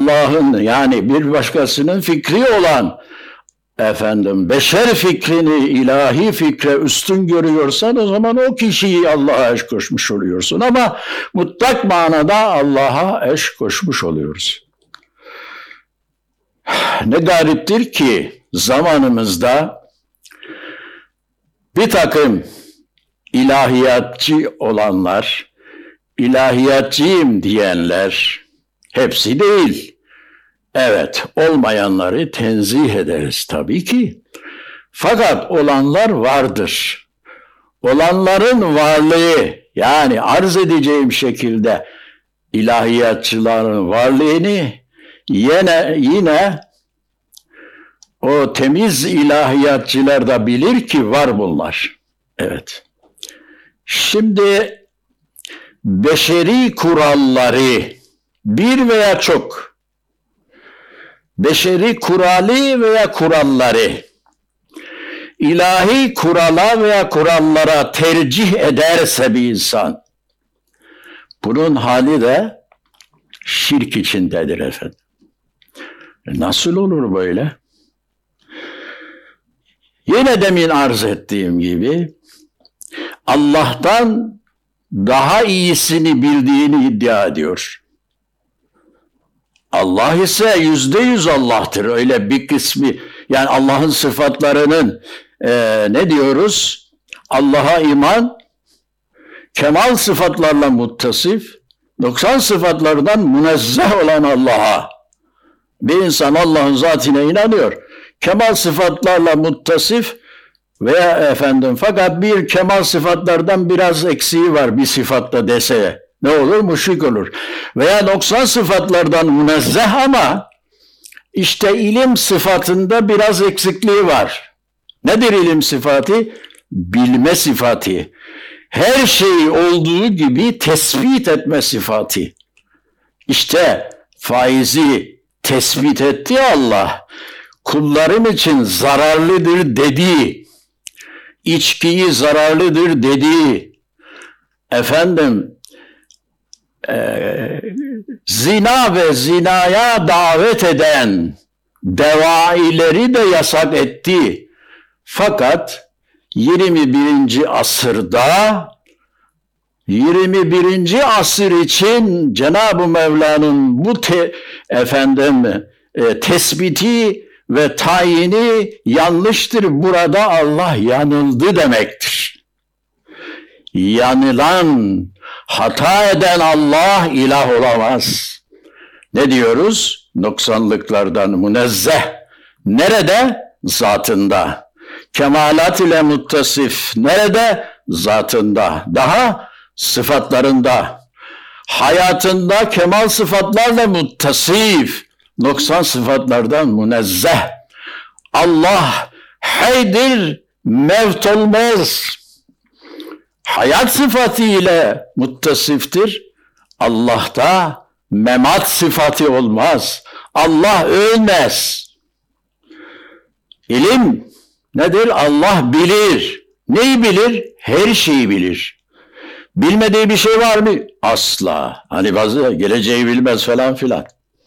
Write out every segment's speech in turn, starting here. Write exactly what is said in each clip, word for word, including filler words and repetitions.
Allah'ın yani bir başkasının fikri olan efendim beşer fikrini ilahi fikre üstün görüyorsan o zaman o kişiyi Allah'a eş koşmuş oluyorsun. Ama mutlak manada Allah'a eş koşmuş oluyoruz. Ne gariptir ki zamanımızda bir takım ilahiyatçı olanlar, ilahiyatçıyım diyenler, hepsi değil. Evet, olmayanları tenzih ederiz tabii ki. Fakat olanlar vardır. Olanların varlığı, yani arz edeceğim şekilde ilahiyatçıların varlığını yine yine o temiz ilahiyatçılar da bilir ki var bunlar. Evet. Şimdi beşeri kuralları bir veya çok, beşeri kuralı veya kuralları ilahi kurala veya kurallara tercih ederse bir insan, bunun hali de şirk içindedir efendim. Nasıl olur böyle? Yine demin arz ettiğim gibi Allah'tan daha iyisini bildiğini iddia ediyor. Allah ise yüzde yüz Allah'tır. Öyle bir kısmı, yani Allah'ın sıfatlarının e, ne diyoruz? Allah'a iman, kemal sıfatlarla muttasif, noksan sıfatlardan münezzeh olan Allah'a. Bir insan Allah'ın zatine inanıyor. Kemal sıfatlarla muttasif veya efendim fakat bir kemal sıfatlardan biraz eksiği var bir sıfatta dese ne olur? Müşrik olur. Veya noksan sıfatlardan münezzeh ama işte ilim sıfatında biraz eksikliği var. Nedir ilim sıfatı? Bilme sıfatı. Her şeyi olduğu gibi tespit etme sıfatı. İşte faizi tespit etti Allah. Kullarım için zararlıdır dedi. İçkiyi zararlıdır dedi. Efendim e, zina ve zinaya davet eden devaileri de yasak etti. Fakat yirmi birinci asırda yirmi birinci asır için Cenab-ı Mevla'nın bu te, efendim e, tespiti ve tayini yanlıştır. Burada Allah yanıldı demektir. Yanılan, hata eden Allah ilah olamaz. Ne diyoruz? Noksanlıklardan münezzeh. Nerede? Zatında. Kemalat ile muttasif. Nerede? Zatında. Daha sıfatlarında. Hayatında kemal sıfatlarla muttasif. Noksan sıfatlardan münezzeh. Allah haydir, mevt olmaz. Hayat sıfatı ile muttasiftir. Allah'ta memat sıfatı olmaz. Allah ölmez. İlim nedir? Allah bilir. Neyi bilir? Her şeyi bilir. Bilmediği bir şey var mı? Asla. Hani bazı geleceği bilmez falan filan.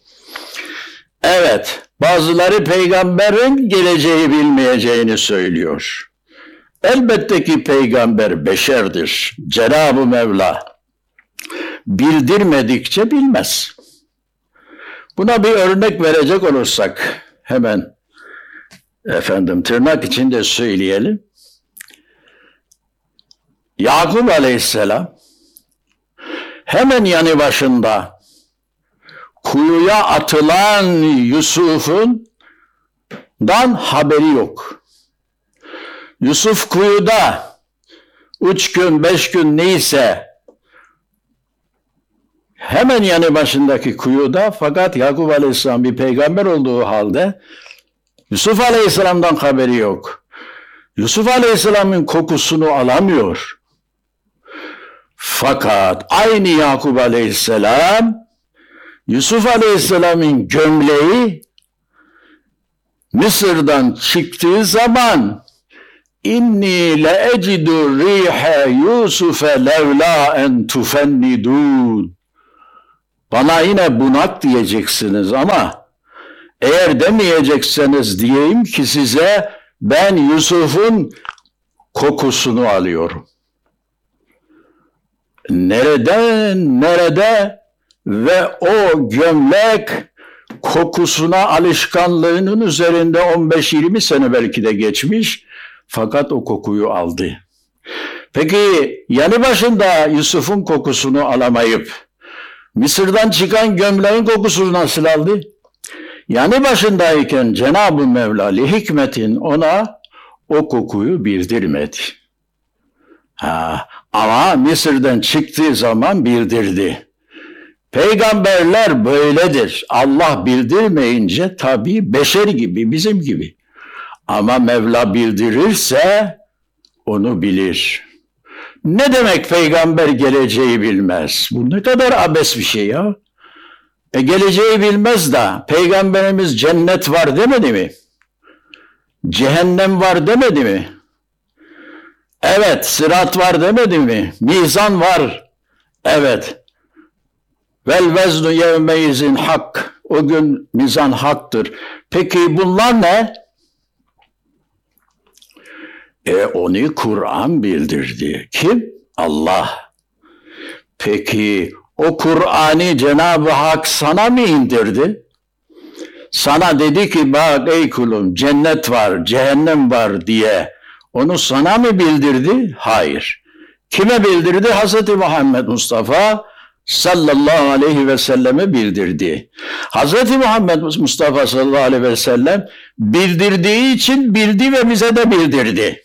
Evet, bazıları peygamberin geleceği bilmeyeceğini söylüyor. Elbette ki peygamber beşerdir. Cenab-ı Mevla bildirmedikçe bilmez. Buna bir örnek verecek olursak hemen efendim tırnak içinde söyleyelim. Yakup Aleyhisselam hemen yanı başında kuyuya atılan Yusuf'un dan haberi yok. Yusuf kuyuda üç gün, beş gün neyse hemen yanı başındaki kuyuda, fakat Yakup Aleyhisselam bir peygamber olduğu halde Yusuf Aleyhisselam'dan haberi yok. Yusuf Aleyhisselam'ın kokusunu alamıyor. Fakat aynı Yakup Aleyhisselam Yusuf Aleyhisselam'ın gömleği Mısır'dan çıktığı zaman inni le ecidu rihe Yusuf'e levla en tufennidun. Bana yine bunak diyeceksiniz ama eğer demeyecekseniz diyeyim ki size ben Yusuf'un kokusunu alıyorum. Nereden nerede ve o gömlek kokusuna alışkanlığının üzerinde on beş yirmi sene belki de geçmiş fakat o kokuyu aldı. Peki yanı başında Yusuf'un kokusunu alamayıp Mısır'dan çıkan gömleğin kokusunu nasıl aldı? Yanı başındayken Cenab-ı Mevla li hikmetin ona o kokuyu bildirmedi. Ha, ama Mısır'dan çıktığı zaman bildirdi. Peygamberler böyledir. Allah bildirmeyince tabii beşer gibi, bizim gibi. Ama Mevla bildirirse onu bilir. Ne demek peygamber geleceği bilmez? Bu ne kadar abes bir şey ya. E geleceği bilmez de peygamberimiz cennet var demedi mi? Cehennem var demedi mi? Evet, sırat var demedi mi? Mizan var. Evet. Vel veznu yevmeyizin hak. O gün mizan haktır. Peki bunlar ne? E onu Kur'an bildirdi. Kim? Allah. Peki o Kur'an'ı Cenab-ı Hak sana mı indirdi? Sana dedi ki bak ey kulum cennet var, cehennem var diye onu sana mı bildirdi? Hayır. Kime bildirdi? Hazreti Muhammed Mustafa sallallahu aleyhi ve selleme bildirdi. Hazreti Muhammed Mustafa sallallahu aleyhi ve sellem bildirdiği için bildi ve bize de bildirdi.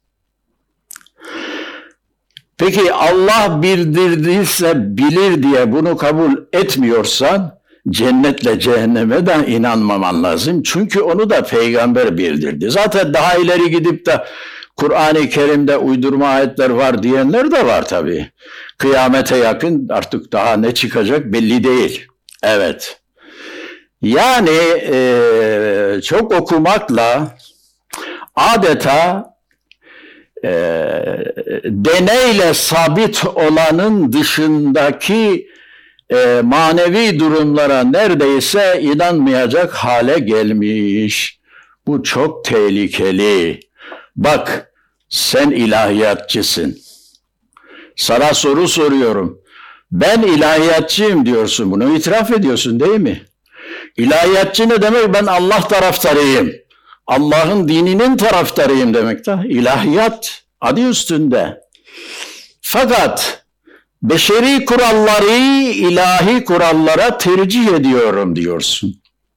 Peki Allah bildirdiyse bilir diye bunu kabul etmiyorsan cennetle cehenneme de inanmaman lazım. Çünkü onu da peygamber bildirdi. Zaten daha ileri gidip de Kur'an-ı Kerim'de uydurma ayetler var diyenler de var tabii. Kıyamete yakın artık daha ne çıkacak belli değil. Evet. Yani e, çok okumakla adeta e, deneyle sabit olanın dışındaki e, manevi durumlara neredeyse inanmayacak hale gelmiş. Bu çok tehlikeli. Bak sen ilahiyatçısın. Sana soru soruyorum. Ben ilahiyatçıyım diyorsun, bunu itiraf ediyorsun değil mi? İlahiyatçı ne demek? Ben Allah taraftarıyım. Allah'ın dininin taraftarıyım demek de. İlahiyat adı üstünde. Fakat beşeri kuralları ilahi kurallara tercih ediyorum diyorsun.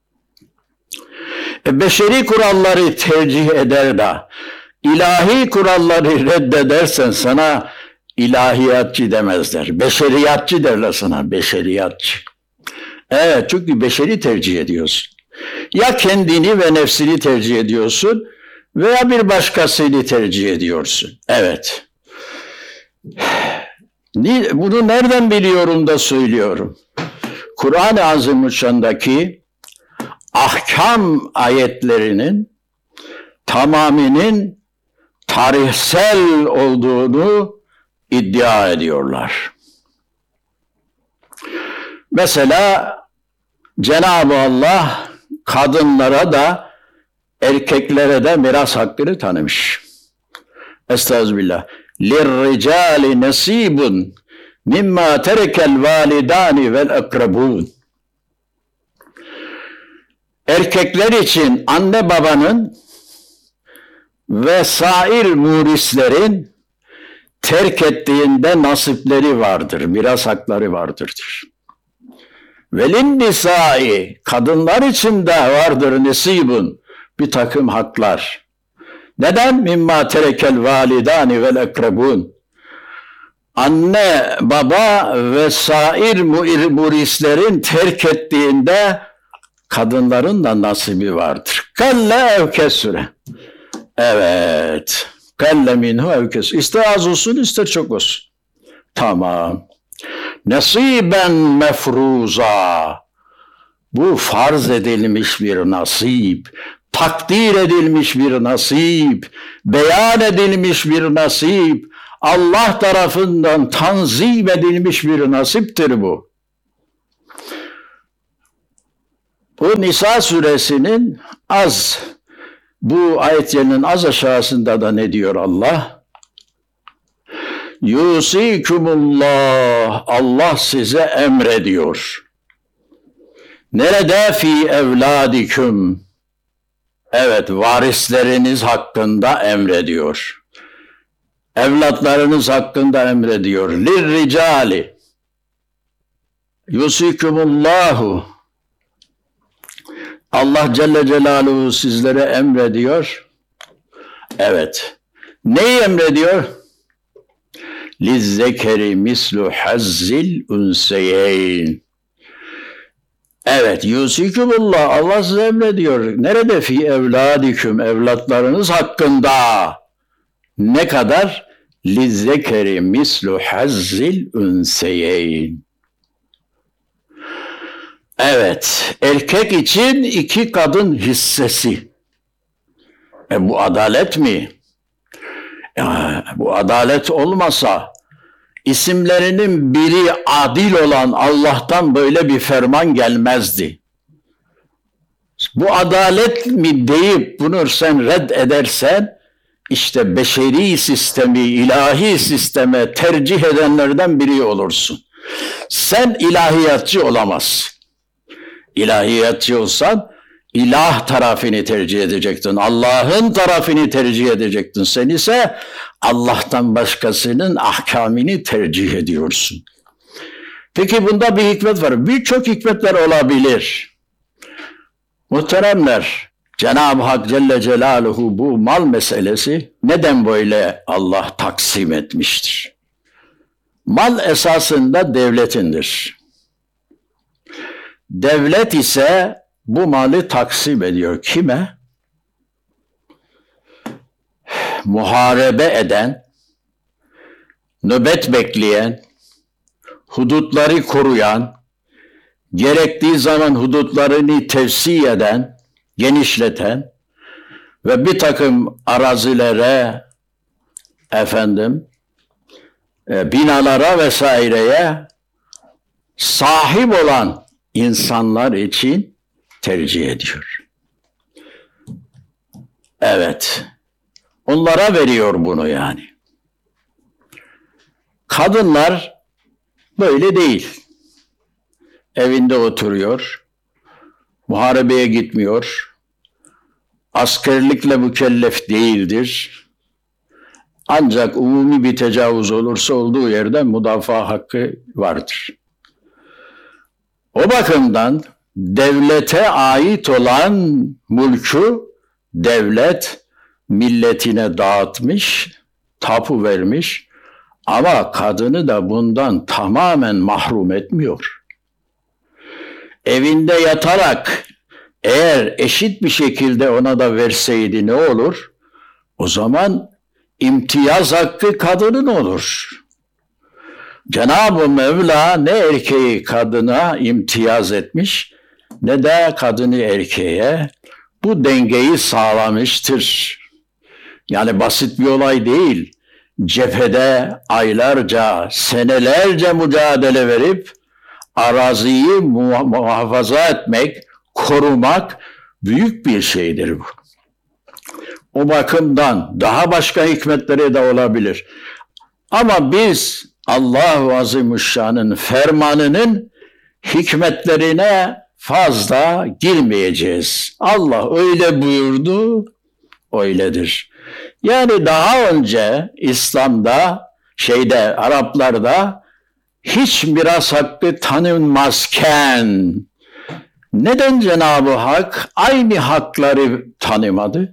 E beşeri kuralları tercih eder de ilahi kuralları reddedersen sana ilahiyatçı demezler. Beşeriyatçı derler sana, beşeriyatçı. Evet, çünkü beşeri tercih ediyorsun. Ya kendini ve nefsini tercih ediyorsun veya bir başkasını tercih ediyorsun. Evet. Bunu nereden biliyorum da söylüyorum? Kur'an-ı Azimüşşan'daki ahkam ayetlerinin tamamının tarihsel olduğunu iddia ediyorlar. Mesela Cenab-ı Allah kadınlara da erkeklere de miras hakkını tanımış. Estağfirullah. Lirricali nasibun mimma terekel validani vel akrabun. Erkekler için anne babanın ve sair murislerin terk ettiğinde nasipleri vardır, miras hakları vardır. Velin nisai, kadınlar için de vardır nesibun, bir takım haklar. Neden? Mimma terekel validani vel ekrebun. Anne, baba ve sair murislerin terk ettiğinde kadınların da nasibi vardır. Kalle ev kesure. Evet. Kalle minhu ev kesure. İster az olsun ister çok olsun. Tamam. Nasiben mefruza. Bu farz edilmiş bir nasip. Takdir edilmiş bir nasip. Beyan edilmiş bir nasip. Allah tarafından tanzim edilmiş bir nasiptir bu. Bu Nisa suresinin az, bu ayetlerinin az aşağısında da ne diyor Allah? Yusikumullah, Allah size emrediyor. Nerede? Fi evladiküm. Evet, varisleriniz hakkında emrediyor. Evlatlarınız hakkında emrediyor. Lirricali. Yusikumullahu. Allah Celle Celaluhu sizlere emrediyor. Evet. Neyi emrediyor? Lizzekeri mislu hazzil unseyeyn. Evet, yusikumullah, Allah size emrediyor. Nerede? Fi evladiküm, evlatlarınız hakkında. Ne kadar? Lizzekeri mislu hazzil unseyeyn. Evet, erkek için iki kadın hissesi. E bu adalet mi? Ya, bu adalet olmasa, isimlerinin biri adil olan Allah'tan böyle bir ferman gelmezdi. Bu adalet mi deyip bunu sen red edersen, işte beşeri sistemi, ilahi sisteme tercih edenlerden biri olursun. Sen ilahiyatçı olamazsın. İlahiyatçı olsan, ilah tarafını tercih edecektin. Allah'ın tarafını tercih edecektin. Sen ise Allah'tan başkasının ahkamını tercih ediyorsun. Peki bunda bir hikmet var. Birçok hikmetler olabilir. Muhteremler, Cenab-ı Hak Celle Celaluhu bu mal meselesi neden böyle Allah taksim etmiştir? Mal esasında devletindir. Devlet ise bu malı taksim ediyor. Kime? Muharebe eden, nöbet bekleyen, hudutları koruyan, gerektiği zaman hudutlarını tevsi eden, genişleten ve bir takım arazilere, efendim, e, binalara vesaireye sahip olan insanlar için tercih ediyor. Evet, onlara veriyor bunu yani. Kadınlar böyle değil. Evinde oturuyor, muharebeye gitmiyor, askerlikle mükellef değildir. Ancak umumi bir tecavüz olursa olduğu yerde müdafaa hakkı vardır. O bakımdan devlete ait olan mülkü devlet milletine dağıtmış, tapu vermiş ama kadını da bundan tamamen mahrum etmiyor. Evinde yatarak eğer eşit bir şekilde ona da verseydi ne olur? O zaman imtiyaz hakkı kadının olur. Cenab-ı Mevla ne erkeği kadına imtiyaz etmiş ne de kadını erkeğe, bu dengeyi sağlamıştır. Yani basit bir olay değil. Cephede aylarca, senelerce mücadele verip araziyi muhafaza etmek, korumak büyük bir şeydir bu. O bakımdan daha başka hikmetleri de olabilir. Ama biz Allah-u Azimüşşan'ın fermanının hikmetlerine fazla girmeyeceğiz. Allah öyle buyurdu, öyledir. Yani daha önce İslam'da, şeyde, Araplarda hiç miras hakkı tanınmazken neden Cenab-ı Hak aynı hakları tanımadı?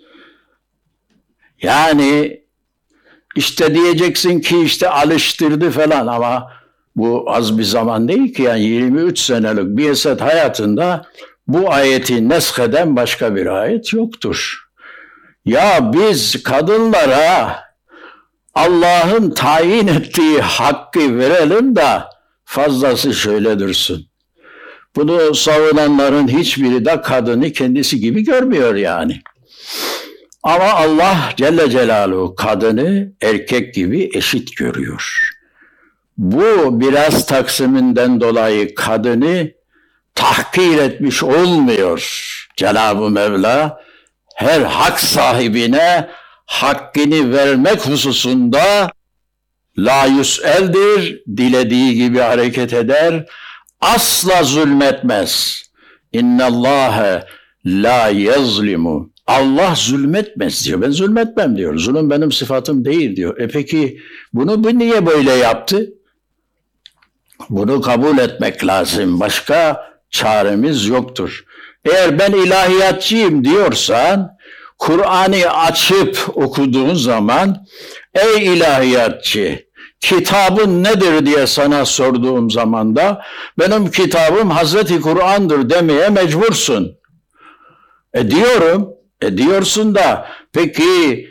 Yani işte diyeceksin ki işte alıştırdı falan ama bu az bir zaman değil ki, yani yirmi üç senelik bi'set hayatında bu ayeti nesheden başka bir ayet yoktur. Ya biz kadınlara Allah'ın tayin ettiği hakkı verelim de fazlası şöyle dursun. Bunu savunanların hiçbiri de kadını kendisi gibi görmüyor yani. Ama Allah Celle Celaluhu kadını erkek gibi eşit görüyor. Bu biraz taksiminden dolayı kadını tahkir etmiş olmuyor. Cenab-ı Mevla her hak sahibine hakkını vermek hususunda la yüs'eldir, dilediği gibi hareket eder, asla zulmetmez. İnnallâhe la yezlimu. Allah zulmetmez diyor. Ben zulmetmem diyor. Zulüm benim sıfatım değil diyor. E peki bunu bu niye böyle yaptı? Bunu kabul etmek lazım. Başka çaremiz yoktur. Eğer ben ilahiyatçıyım diyorsan, Kur'an'ı açıp okuduğun zaman, ey ilahiyatçı, kitabın nedir diye sana sorduğum zaman da, benim kitabım Hazreti Kur'an'dır demeye mecbursun. E diyorum, e diyorsun da, peki,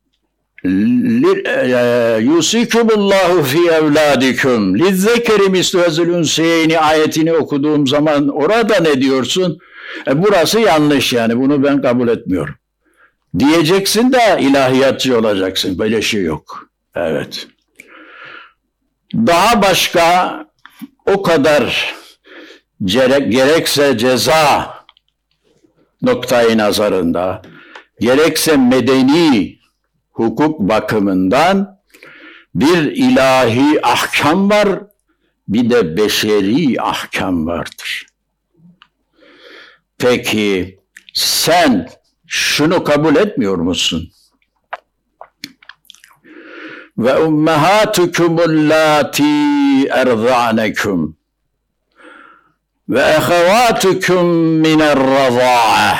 yusikumullahu fi evladikum lizzekeri mislu hazil ünseyni ayetini okuduğum zaman orada ne diyorsun? E burası yanlış, yani bunu ben kabul etmiyorum diyeceksin de ilahiyatçı olacaksın. Böyle şey yok. Evet. Daha başka o kadar gerekse ceza noktayı nazarında, gerekse medeni hukuk bakımından bir ilahi ahkam var, bir de beşeri ahkam vardır. Peki sen şunu kabul etmiyor musun? Ve ummahatukumul lati erza'nekum ve ehevatukum minerraza'ah.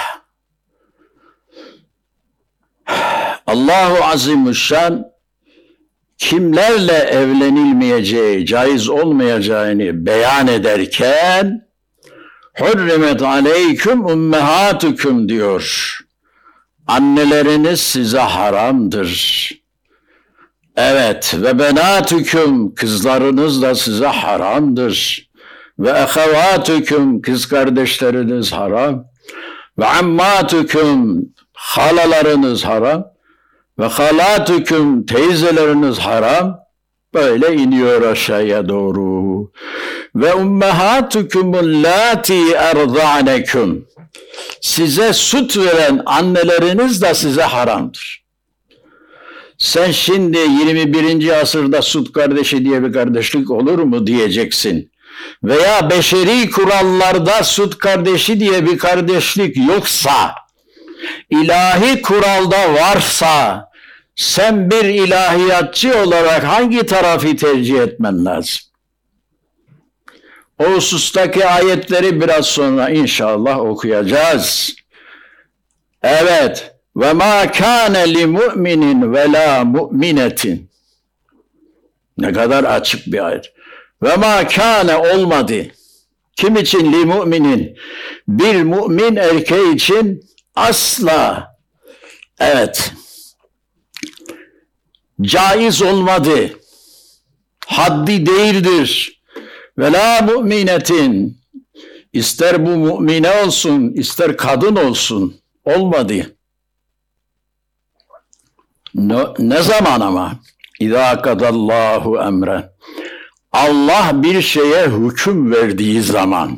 Allahu Azimüşşan kimlerle evlenilmeyeceği, caiz olmayacağını beyan ederken hurrimet aleyküm ummahatukum diyor. Anneleriniz size haramdır. Evet, ve benatüküm, kızlarınız da size haramdır. Ve ehevatukum, kız kardeşleriniz haram. Ve ammatüküm, halalarınız haram. Ve halatüküm, teyzeleriniz haram. Böyle iniyor aşağıya doğru. Ve ummahatukumul lati erza'nekum. Size süt veren anneleriniz de size haramdır. Sen şimdi yirmi birinci asırda süt kardeşi diye bir kardeşlik olur mu diyeceksin. Veya beşeri kurallarda süt kardeşi diye bir kardeşlik yoksa, ilahi kuralda varsa, sen bir ilahiyatçı olarak hangi tarafı tercih etmen lazım? O husustaki ayetleri biraz sonra inşallah okuyacağız. Evet. Ve ma kâne li mu'minin ve la mu'minetin. Ne kadar açık bir ayet. Ve ma kâne olmadı. Kim için li mu'minin? Bir mümin erkeği için asla, evet, caiz olmadı. Haddi değildir. Ve la mu'minetin. İster bu mümine olsun, ister kadın olsun. Olmadı. Ne, ne zaman ama? İzâ kadallahu emren. Allah bir şeye hüküm verdiği zaman.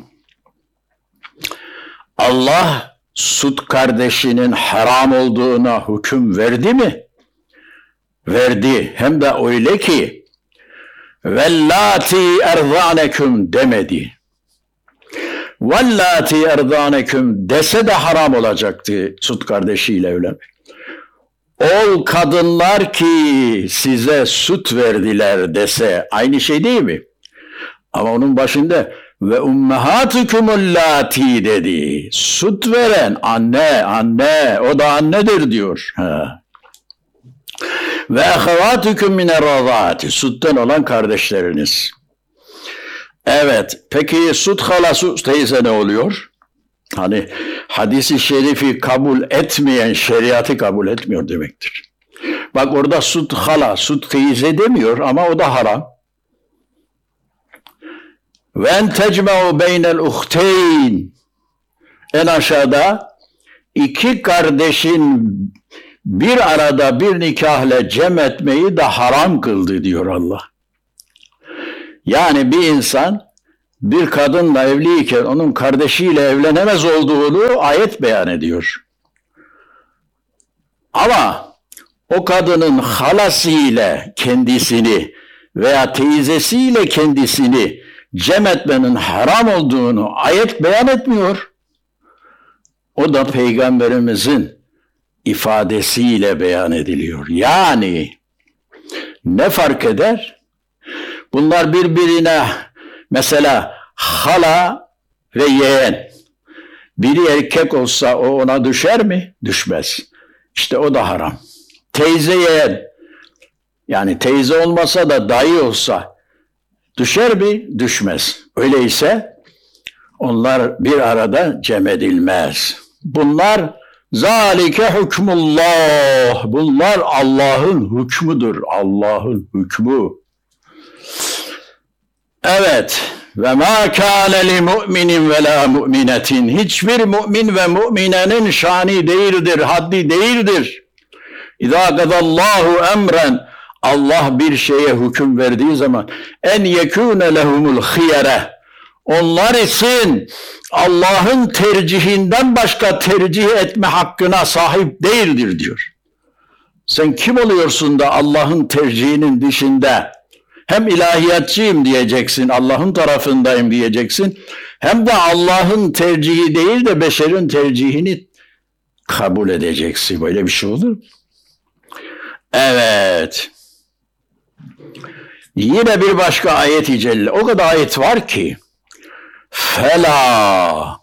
Allah süt kardeşinin haram olduğuna hüküm verdi mi? Verdi. Hem de öyle ki vellâti erzânekum demedi. Vellâti erzânekum dese de haram olacaktı süt kardeşiyle evlenmek. O kadınlar ki size süt verdiler dese aynı şey değil mi? Ama onun başında ve ummahatukumul lati dedi. Süt veren anne, anne, o da annedir diyor. Ha. Ve ehevatukum minerrazati, sütten olan kardeşleriniz. Evet, peki süt hala, süt teyze ne oluyor? Hani hadisi şerifi kabul etmeyen şeriatı kabul etmiyor demektir. Bak orada süt hala, süt teyze demiyor ama o da haram. Ve en tecme'u beynel uhteyn. En aşağıda iki kardeşin bir arada bir nikahla cem etmeyi de haram kıldı diyor Allah. Yani bir insan bir kadınla evliyken onun kardeşiyle evlenemez olduğunu ayet beyan ediyor. Ama o kadının halasıyla kendisini veya teyzesiyle kendisini cem etmenin haram olduğunu ayet beyan etmiyor. O da Peygamberimizin ifadesiyle beyan ediliyor. Yani ne fark eder? Bunlar birbirine mesela hala ve yeğen. Biri erkek olsa o ona düşer mi? Düşmez. İşte o da haram. Teyze yeğen. Yani teyze olmasa da dayı olsa düşer mi? Düşmez. Öyleyse onlar bir arada cem edilmez. Bunlar zalike hükmullah. Bunlar Allah'ın hükmüdür. Allah'ın hükmü. Evet. Ve ma kâne li mu'minin ve la mu'minetin. Hiçbir mümin ve müminenin şani değildir, haddi değildir. İzâ gadallahu emren. Allah bir şeye hüküm verdiği zaman en yekûne lehumul khiyere. Onlar için Allah'ın tercihinden başka tercih etme hakkına sahip değildir diyor. Sen kim oluyorsun da Allah'ın tercihinin dışında hem ilahiyatçıyım diyeceksin, Allah'ın tarafındayım diyeceksin, hem de Allah'ın tercihi değil de beşerin tercihini kabul edeceksin. Böyle bir şey olur. Evet. Yine bir başka ayet-i celle. O kadar ayet var ki. Fela.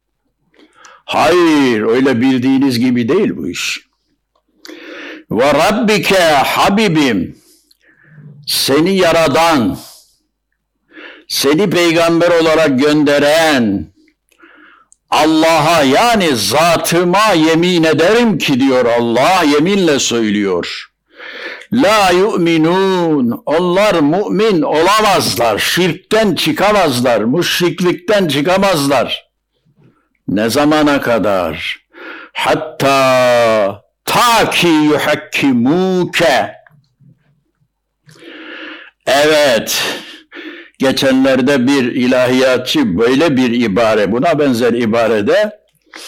Hayır, öyle bildiğiniz gibi değil bu iş. Ve Rabbike Habibim. Seni yaradan, seni peygamber olarak gönderen Allah'a, yani zatıma yemin ederim ki diyor Allah, yeminle söylüyor. La yu'minun. Onlar mümin olamazlar. Şirkten çıkamazlar. Müşriklikten çıkamazlar. Ne zamana kadar? Hatta ta ki yuhakkimuke. Evet. Geçenlerde bir ilahiyatçı böyle bir ibare, buna benzer ibarede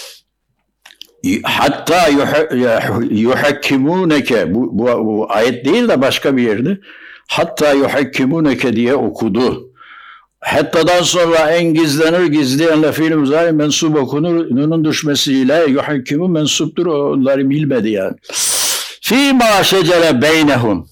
hatta yuhakkimuneke, bu, bu, bu ayet değil de başka bir yerde, hatta yuhakkimuneke diye okudu. Hatta'dan sonra en gizlenir gizleyenle fiil müzari mensup okunur. Nunun düşmesiyle yuhakkimu mensuptur. Onları bilmedi yani. Fîmâ şecere beynehum.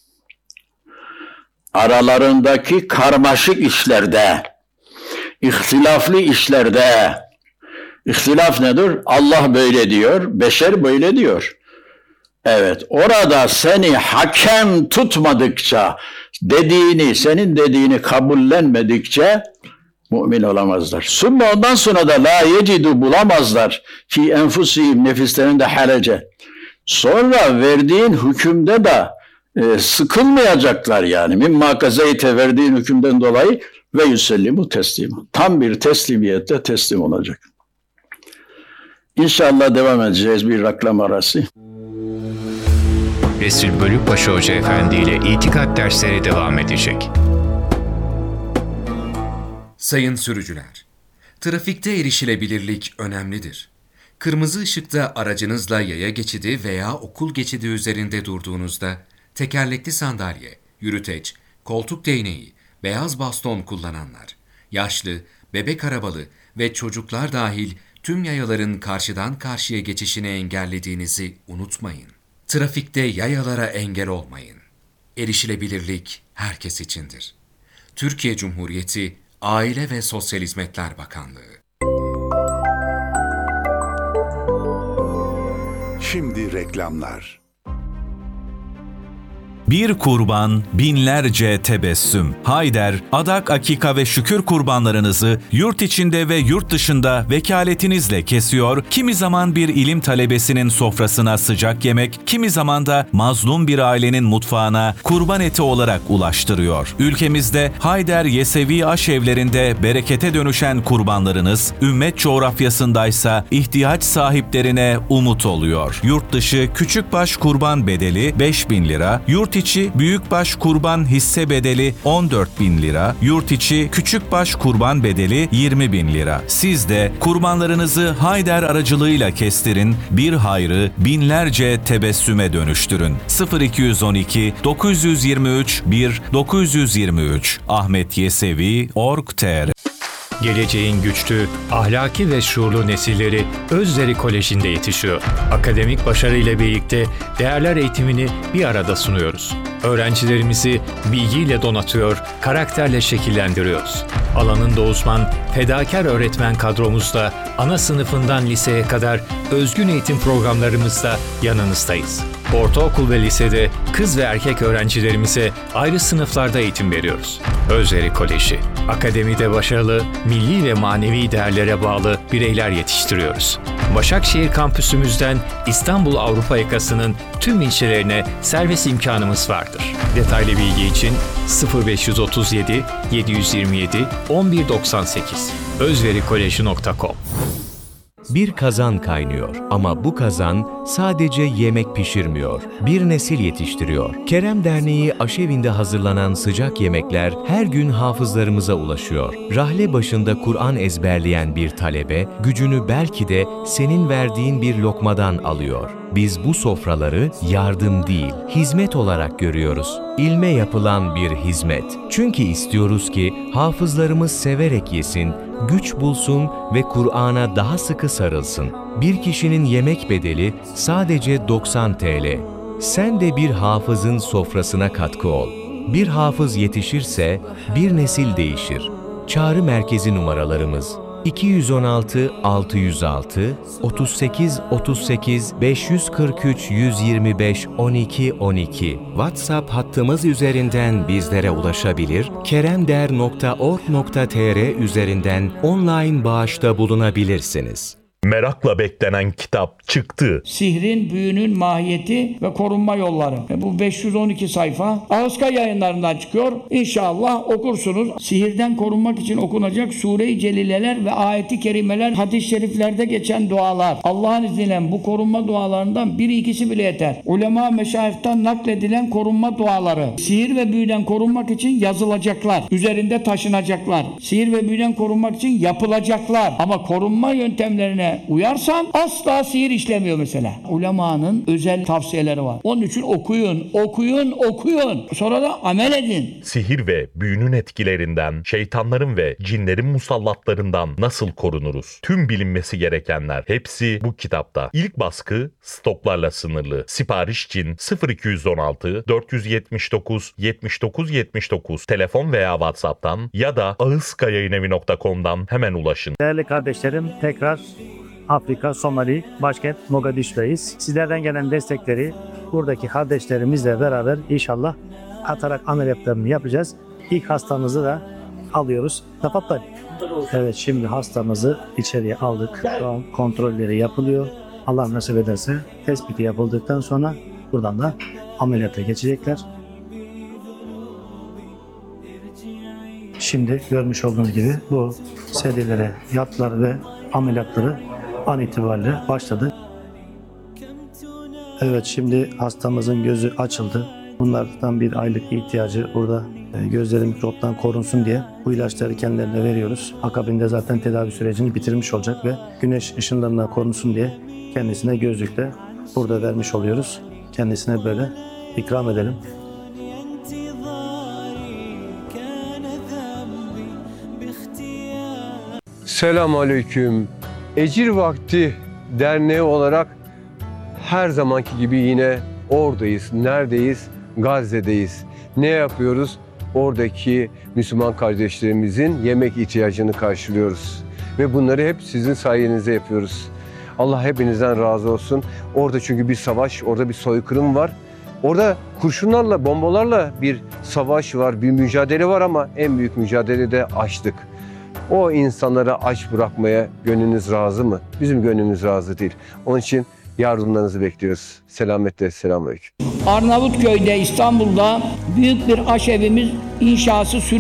Aralarındaki karmaşık işlerde, ihtilaflı işlerde. İhtilaf nedir? Allah böyle diyor, beşer böyle diyor. Evet, orada seni hakem tutmadıkça, dediğini, senin dediğini kabullenmedikçe mümin olamazlar. Sümme ondan sonra da la yecidu bulamazlar fi enfusihim, nefislerinde harece. Sonra verdiğin hükümde de e, sıkılmayacaklar yani. Mimma kazeyte, verdiğin hükümden dolayı ve yüsellimu teslim. Tam bir teslimiyette teslim olacak. İnşallah devam edeceğiz bir reklam arası. Resul Bölükbaşı Hoca Efendi ile itikat dersleri devam edecek. Sayın sürücüler, trafikte erişilebilirlik önemlidir. Kırmızı ışıkta aracınızla yaya geçidi veya okul geçidi üzerinde durduğunuzda tekerlekli sandalye, yürüteç, koltuk değneği, beyaz baston kullananlar, yaşlı, bebek arabalı ve çocuklar dahil tüm yayaların karşıdan karşıya geçişini engellediğinizi unutmayın. Trafikte yayalara engel olmayın. Erişilebilirlik herkes içindir. Türkiye Cumhuriyeti Aile ve Sosyal Hizmetler Bakanlığı. Şimdi reklamlar. Bir kurban, binlerce tebessüm. Hayder, adak, akika ve şükür kurbanlarınızı yurt içinde ve yurt dışında vekaletinizle kesiyor, kimi zaman bir ilim talebesinin sofrasına sıcak yemek, kimi zaman da mazlum bir ailenin mutfağına kurban eti olarak ulaştırıyor. Ülkemizde Hayder Yesevi aşevlerinde berekete dönüşen kurbanlarınız, ümmet coğrafyasındaysa ihtiyaç sahiplerine umut oluyor. Yurt dışı küçükbaş kurban bedeli beş bin lira, yurt Yurt içi büyükbaş kurban hisse bedeli on dört bin lira, yurt içi küçükbaş kurban bedeli yirmi bin lira. Siz de kurbanlarınızı Hayder aracılığıyla kestirin, bir hayrı binlerce tebessüme dönüştürün. sıfır iki yüz on iki dokuz yüz yirmi üç bir dokuz yüz yirmi üç Ahmet Yesevi nokta org nokta tr. Geleceğin güçlü, ahlaki ve şuurlu nesilleri Özveri Koleji'nde yetişiyor. Akademik başarıyla birlikte değerler eğitimini bir arada sunuyoruz. Öğrencilerimizi bilgiyle donatıyor, karakterle şekillendiriyoruz. Alanında uzman, fedakar öğretmen kadromuzla ana sınıfından liseye kadar özgün eğitim programlarımızda yanınızdayız. Ortaokul ve lisede kız ve erkek öğrencilerimize ayrı sınıflarda eğitim veriyoruz. Özveri Koleji, akademide başarılı, milli ve manevi değerlere bağlı bireyler yetiştiriyoruz. Başakşehir kampüsümüzden İstanbul Avrupa yakasının tüm ilçelerine servis imkanımız vardır. Detaylı bilgi için sıfır beş otuz yedi yedi yüz yirmi yedi on bir doksan sekiz özverikoleji nokta com. Bir kazan kaynıyor ama bu kazan sadece yemek pişirmiyor, bir nesil yetiştiriyor. Kerem Derneği aşevinde hazırlanan sıcak yemekler her gün hafızlarımıza ulaşıyor. Rahle başında Kur'an ezberleyen bir talebe, gücünü belki de senin verdiğin bir lokmadan alıyor. Biz bu sofraları yardım değil, hizmet olarak görüyoruz. İlme yapılan bir hizmet. Çünkü istiyoruz ki hafızlarımız severek yesin, güç bulsun ve Kur'an'a daha sıkı sarılsın. Bir kişinin yemek bedeli sadece doksan TL. Sen de bir hafızın sofrasına katkı ol. Bir hafız yetişirse bir nesil değişir. Çağrı merkezi numaralarımız iki yüz on altı altı yüz altı otuz sekiz otuz sekiz beş yüz kırk üç yüz yirmi beş on iki on iki. WhatsApp hattımız üzerinden bizlere ulaşabilir, keremder nokta org nokta tr üzerinden online bağışta bulunabilirsiniz. Merakla beklenen kitap çıktı. Sihrin, büyünün mahiyeti ve korunma yolları. E bu beş yüz on iki sayfa Ağızka yayınlarından çıkıyor. İnşallah okursunuz. Sihirden korunmak için okunacak Sure-i Celileler ve ayeti kerimeler, hadis-i şeriflerde geçen dualar. Allah'ın izniyle bu korunma dualarından biri ikisi bile yeter. Ulema meşayihten nakledilen korunma duaları. Sihir ve büyüden korunmak için yazılacaklar. Üzerinde taşınacaklar. Sihir ve büyüden korunmak için yapılacaklar. Ama korunma yöntemlerine uyarsan asla sihir işlemiyor mesela. Ulemanın özel tavsiyeleri var. Onun için okuyun, okuyun, okuyun. Sonra da amel edin. Sihir ve büyünün etkilerinden, şeytanların ve cinlerin musallatlarından nasıl korunuruz? Tüm bilinmesi gerekenler hepsi bu kitapta. İlk baskı stoklarla sınırlı. Sipariş için sıfır iki yüz on altı dört yüz yetmiş dokuz yetmiş dokuz yetmiş dokuz telefon veya WhatsApp'tan ya da ağızkayayınevi nokta com'dan hemen ulaşın. Değerli kardeşlerim, tekrar Afrika, Somali, başkent Mogadishu'dayız. Sizlerden gelen destekleri buradaki kardeşlerimizle beraber inşallah atarak ameliyatlarını yapacağız. İlk hastamızı da alıyoruz. Tafatlar. Evet, şimdi hastamızı içeriye aldık. Şu an kontrolleri yapılıyor. Allah nasip ederse tespiti yapıldıktan sonra buradan da ameliyata geçecekler. Şimdi görmüş olduğunuz gibi bu serilere yattılar ve ameliyatları an itibariyle başladı. Evet, şimdi hastamızın gözü açıldı. Bunlardan bir aylık ihtiyacı burada, gözleri mikroptan korunsun diye bu ilaçları kendilerine veriyoruz. Akabinde zaten tedavi sürecini bitirmiş olacak ve güneş ışınlarından korunsun diye kendisine gözlükle burada vermiş oluyoruz. Kendisine böyle ikram edelim. Selamünaleyküm. Ecir Vakti Derneği olarak her zamanki gibi yine oradayız. Neredeyiz? Gazze'deyiz. Ne yapıyoruz? Oradaki Müslüman kardeşlerimizin yemek ihtiyacını karşılıyoruz. Ve bunları hep sizin sayenizde yapıyoruz. Allah hepinizden razı olsun. Orada çünkü bir savaş, orada bir soykırım var. Orada kurşunlarla, bombalarla bir savaş var, bir mücadele var ama en büyük mücadele de açlık. O insanlara aç bırakmaya gönlünüz razı mı? Bizim gönlümüz razı değil. Onun için yardımlarınızı bekliyoruz. Selametle, selamünaleyküm. Arnavutköy'de, İstanbul'da büyük bir aşevimiz inşası sürüyor.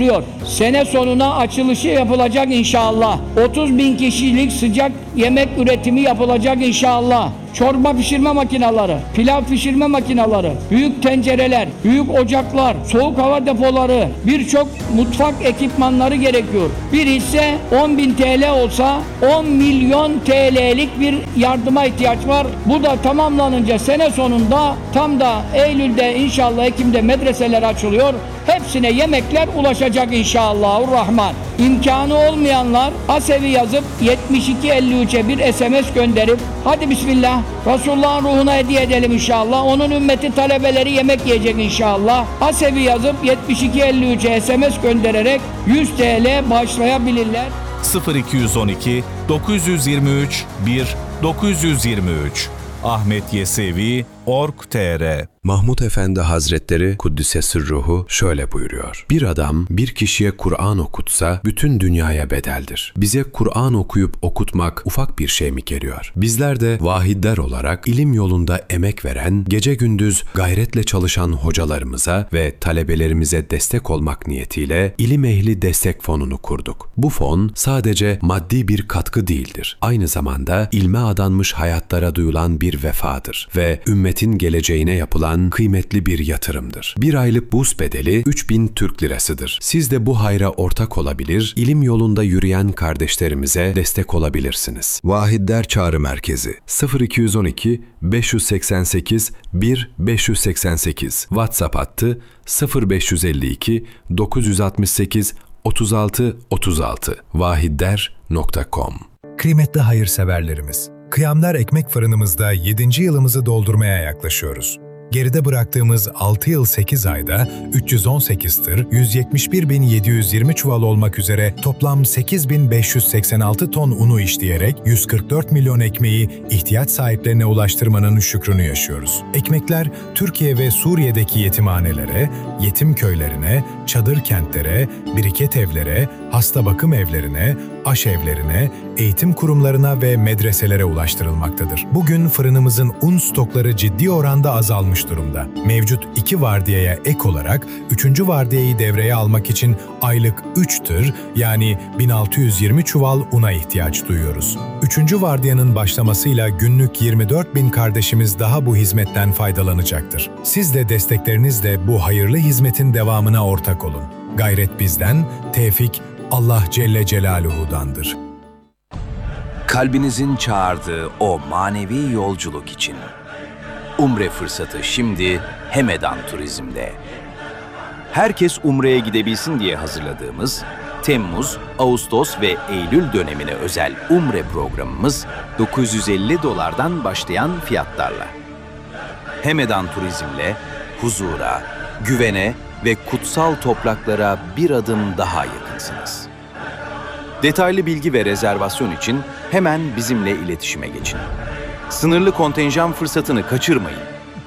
Sene sonuna açılışı yapılacak inşallah. otuz bin kişilik sıcak yemek üretimi yapılacak inşallah. Çorba pişirme makineleri, pilav pişirme makineleri, büyük tencereler, büyük ocaklar, soğuk hava depoları, birçok mutfak ekipmanları gerekiyor. Bir hisse on bin T L olsa on milyon T L'lik bir yardıma ihtiyaç var. Bu da tamamlanınca sene sonunda tam da Eylül'de inşallah Ekim'de medreseler açılıyor. Hepsine yemekler ulaşacak inşallahurrahman. İmkanı olmayanlar Asevi yazıp yetmiş iki elli üçe bir S M S gönderip hadi bismillah Resulullah'ın ruhuna hediye edelim inşallah. Onun ümmeti talebeleri yemek yiyecek inşallah. Asevi yazıp yetmiş iki elli üçe S M S göndererek yüz T L bağışlayabilirler. sıfır iki yüz on iki dokuz yüz yirmi üç bir dokuz yüz yirmi üç Ahmet Yesevi nokta org nokta tr Mahmud Efendi Hazretleri Kuddise Sırruhu şöyle buyuruyor. Bir adam bir kişiye Kur'an okutsa bütün dünyaya bedeldir. Bize Kur'an okuyup okutmak ufak bir şey mi geliyor? Bizler de vahidler olarak ilim yolunda emek veren, gece gündüz gayretle çalışan hocalarımıza ve talebelerimize destek olmak niyetiyle İlim Ehli Destek Fonu'nu kurduk. Bu fon sadece maddi bir katkı değildir. Aynı zamanda ilme adanmış hayatlara duyulan bir vefadır ve ümmetin geleceğine yapılan kıymetli bir yatırımdır. Bir aylık burs bedeli üç bin Türk lirasıdır. Siz de bu hayra ortak olabilir, ilim yolunda yürüyen kardeşlerimize destek olabilirsiniz. Vahidler Çağrı Merkezi sıfır iki yüz on iki beş yüz seksen sekiz bir beş yüz seksen sekiz WhatsApp hattı sıfır beş yüz elli iki dokuz yüz altmış sekiz otuz altı otuz altı vahidler nokta com. Kıymetli hayırseverlerimiz, Kıyamlar Ekmek Fırınımızda yedinci yılımızı doldurmaya yaklaşıyoruz. Geride bıraktığımız altı yıl sekiz ayda üç yüz on sekiz tır, yüz yetmiş bir bin yedi yüz yirmi çuval olmak üzere toplam sekiz bin beş yüz seksen altı ton unu işleyerek yüz kırk dört milyon ekmeği ihtiyaç sahiplerine ulaştırmanın şükrünü yaşıyoruz. Ekmekler Türkiye ve Suriye'deki yetimhanelere, yetim köylerine, çadır kentlere, biriket evlere, hasta bakım evlerine, aşevlerine, eğitim kurumlarına ve medreselere ulaştırılmaktadır. Bugün fırınımızın un stokları ciddi oranda azalmış durumda. Mevcut iki vardiyaya ek olarak üçüncü vardiyayı devreye almak için aylık üç tır yani bin altı yüz yirmi çuval una ihtiyaç duyuyoruz. üçüncü vardiyanın başlamasıyla günlük yirmi dört bin kardeşimiz daha bu hizmetten faydalanacaktır. Siz de desteklerinizle bu hayırlı hizmetin devamına ortak olun. Gayret bizden, tevfik Allah Celle Celaluhu'dandır. Kalbinizin çağırdığı o manevi yolculuk için. Umre fırsatı şimdi Hemedan Turizm'de. Herkes Umre'ye gidebilsin diye hazırladığımız Temmuz, Ağustos ve Eylül dönemine özel Umre programımız dokuz yüz elli dolardan başlayan fiyatlarla. Hemedan Turizm'le huzura, güvene ve kutsal topraklara bir adım daha yakınsınız. Detaylı bilgi ve rezervasyon için hemen bizimle iletişime geçin. Sınırlı kontenjan fırsatını kaçırmayın.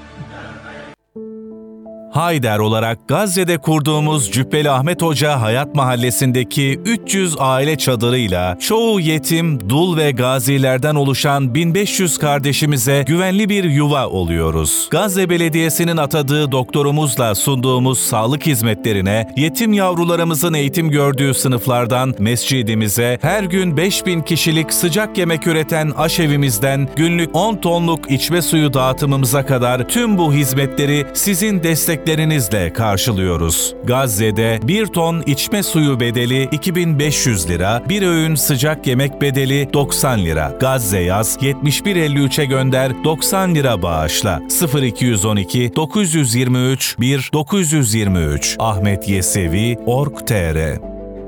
Hayder olarak Gazze'de kurduğumuz Cübbeli Ahmet Hoca Hayat Mahallesi'ndeki üç yüz aile çadırıyla çoğu yetim, dul ve gazilerden oluşan bin beş yüz kardeşimize güvenli bir yuva oluyoruz. Gazze Belediyesi'nin atadığı doktorumuzla sunduğumuz sağlık hizmetlerine, yetim yavrularımızın eğitim gördüğü sınıflardan mescidimize, her gün beş bin kişilik sıcak yemek üreten aşevimizden günlük on tonluk içme suyu dağıtımımıza kadar tüm bu hizmetleri sizin destek lerinizle karşılıyoruz. Gazze'de bir ton içme suyu bedeli iki bin beş yüz lira, bir öğün sıcak yemek bedeli doksan lira. Gazze yaz yetmiş bir elli üçe gönder doksan lira bağışla. sıfır iki yüz on iki dokuz yüz yirmi üç bir dokuz yüz yirmi üç Ahmet Yesevi nokta org nokta tr.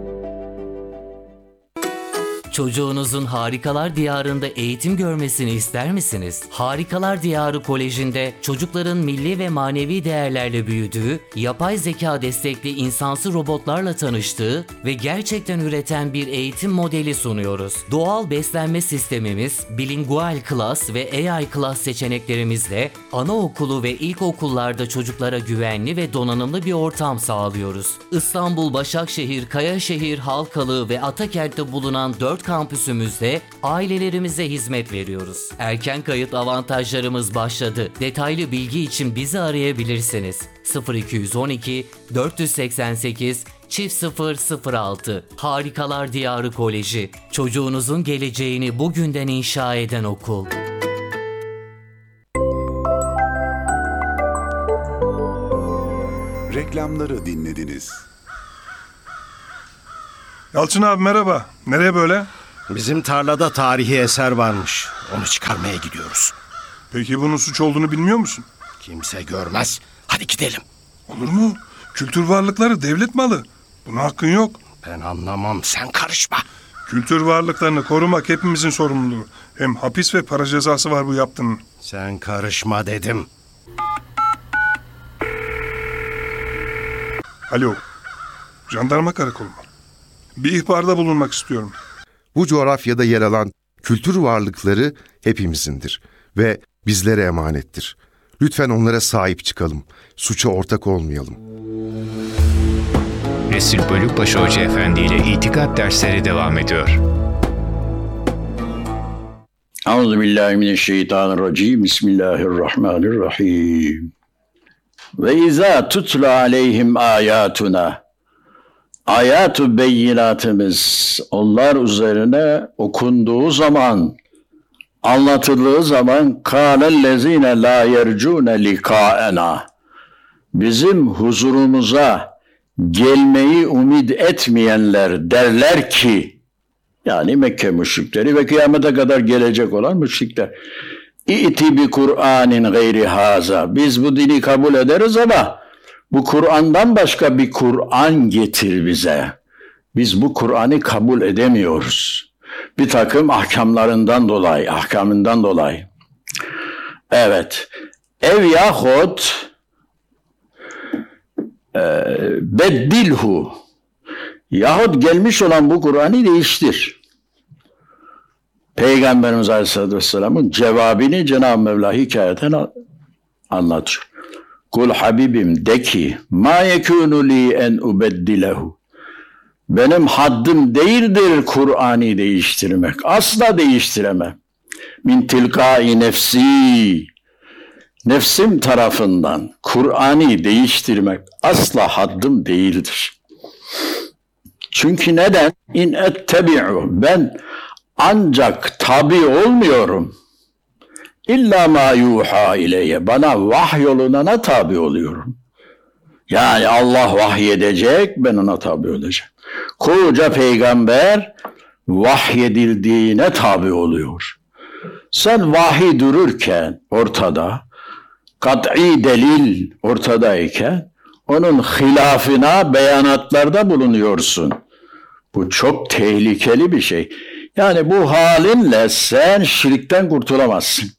Çocuğunuzun Harikalar Diyarı'nda eğitim görmesini ister misiniz? Harikalar Diyarı Koleji'nde çocukların milli ve manevi değerlerle büyüdüğü, yapay zeka destekli insansı robotlarla tanıştığı ve gerçekten üreten bir eğitim modeli sunuyoruz. Doğal beslenme sistemimiz, bilingual class ve A I class seçeneklerimizle anaokulu ve ilkokullarda çocuklara güvenli ve donanımlı bir ortam sağlıyoruz. İstanbul, Başakşehir, Kayaşehir, Halkalı ve Atakent'te bulunan dört kampüsümüzde ailelerimize hizmet veriyoruz. Erken kayıt avantajlarımız başladı. Detaylı bilgi için bizi arayabilirsiniz. sıfır iki on iki dört seksen sekiz çift sıfır sıfır altı Harikalar Diyarı Koleji. Çocuğunuzun geleceğini bugünden inşa eden okul. Reklamları dinlediniz. Yalçın abi merhaba. Nereye böyle? Bizim tarlada tarihi eser varmış. Onu çıkarmaya gidiyoruz. Peki bunun suç olduğunu bilmiyor musun? Kimse görmez. Hadi gidelim. Olur mu? Kültür varlıkları devlet malı. Buna hakkın yok. Ben anlamam. Sen karışma. Kültür varlıklarını korumak hepimizin sorumluluğu. Hem hapis ve para cezası var bu yaptığının. Sen karışma dedim. Alo. Jandarma karakolu mu? Bir ihbarda bulunmak istiyorum. Bu coğrafyada yer alan kültür varlıkları hepimizindir ve bizlere emanettir. Lütfen onlara sahip çıkalım. Suça ortak olmayalım. Resul Bölükbaşı Hoca Efendi ile itikat dersleri devam ediyor. Euzubillahimineşşeytanirracim. Bismillahirrahmanirrahim. Ve izâ tutla aleyhim âyâtuna. Ayat-ı beyinatımız onlar üzerine okunduğu zaman, anlatıldığı zaman kâlellezîne lâ yercûne likâena. Bizim huzurumuza gelmeyi umid etmeyenler derler ki, yani Mekke müşrikleri ve kıyamete kadar gelecek olan müşrikler, İ'ti bi Kur'anin gayri haza. Biz bu dini kabul ederiz ama bu Kur'an'dan başka bir Kur'an getir bize. Biz bu Kur'an'ı kabul edemiyoruz. Bir takım ahkamlarından dolayı, ahkamından dolayı. Evet. Ev yahut e, beddilhu. Yahut gelmiş olan bu Kur'an'ı değiştir. Peygamberimiz Aleyhisselatü Vesselam'ın cevabını Cenab-ı Mevla hikayeten anlatıyor. Kul Habibim de ki ma yekûnu li en ubeddilehu. Benim haddim değildir Kur'an'ı değiştirmek. Asla değiştiremem. Min tilkai nefsi. Nefsim tarafından Kur'an'ı değiştirmek asla haddim değildir. Çünkü neden? İn ettebi'u. Ben ancak tabi olmuyorum. İlla ma yuha ileyye. Bana vahyolunana tabi oluyorum. Yani Allah vahyedecek, ben ona tabi olacağım. Koca peygamber vahyedildiğine tabi oluyor. Sen vahiy dururken ortada, kat'i delil ortadayken, onun hilafına beyanatlarda bulunuyorsun. Bu çok tehlikeli bir şey. Yani bu halinle sen şirkten kurtulamazsın.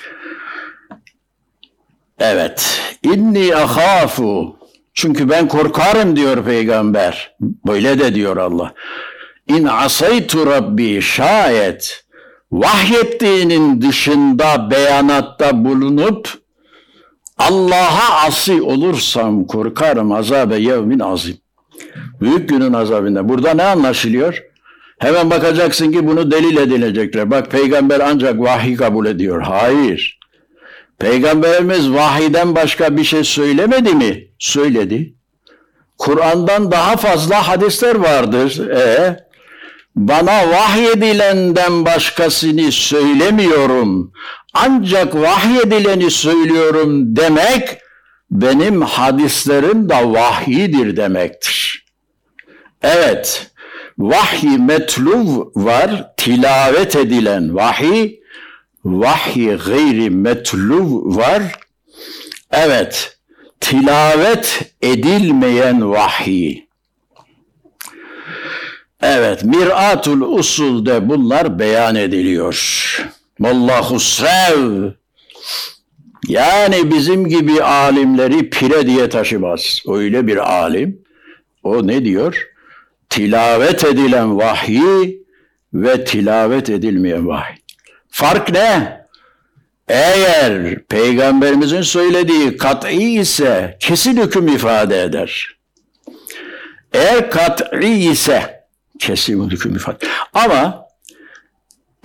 Evet. İnni ahafu. Çünkü ben korkarım diyor peygamber. Böyle de diyor Allah. İn asaytu rabbi, şayet vahyettiğinin dışında beyanatta bulunup Allah'a asi olursam korkarım azabe yevmin azim. Büyük günün azabında. Burada ne anlaşılıyor? Hemen bakacaksın ki bunu delil edilecekler. Bak peygamber ancak vahiy kabul ediyor. Hayır. Peygamberimiz vahiyden başka bir şey söylemedi mi? Söyledi. Kur'an'dan daha fazla hadisler vardır. E, bana vahyedilenden başkasını söylemiyorum. Ancak vahyedileni söylüyorum demek, benim hadislerim de vahyidir demektir. Evet, vahiy metluv var, tilavet edilen vahiy, vahiy gayri metluv var. Evet, tilavet edilmeyen vahiy. Evet, Mir'atul Usul'de bunlar beyan ediliyor. Molla Husrev, yani bizim gibi alimleri pire diye taşımaz. Öyle bir alim. O ne diyor? Tilavet edilen vahiy ve tilavet edilmeyen vahiy. Fark ne? Eğer Peygamberimizin söylediği kat'i ise kesin hüküm ifade eder. Eğer kat'i ise kesin hüküm ifade eder. Ama